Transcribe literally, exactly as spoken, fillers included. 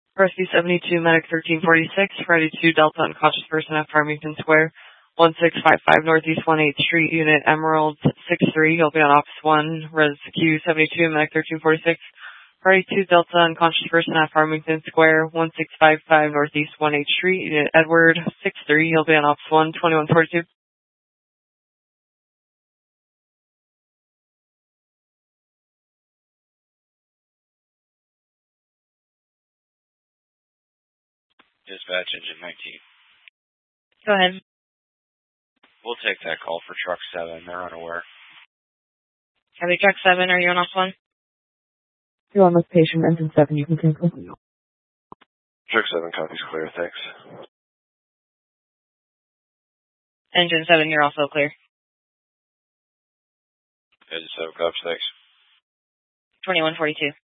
Rescue seventy-two, Medic thirteen forty-six, Friday two, Delta unconscious person at Farmington Square, one six five five Northeast one eighth Street, Unit Emerald six three, you'll be on Office one, Rescue seventy-two, Medic thirteen forty-six, Friday two, Delta unconscious person at Farmington Square, one six five five Northeast one eighth Street, Unit Edward six three, you'll be on Office one, twenty-one forty-two. Dispatch engine nineteen. Go ahead. We'll take that call for truck seven. They're unaware. Heavy truck seven, are you on off one? You're on with patient engine seven, you can cancel. Truck seven copies clear, thanks. Engine seven, you're also clear. Engine seven copies, thanks. twenty-one forty-two.